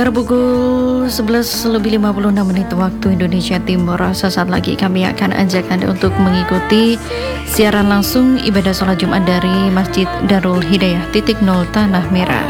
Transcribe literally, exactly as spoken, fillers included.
Pukul sebelas lebih lima puluh enam menit waktu Indonesia Timur. Sesaat lagi kami akan ajak Anda untuk mengikuti siaran langsung ibadah sholat Jumat dari Masjid Darul Hidayah titik nol Tanah Merah.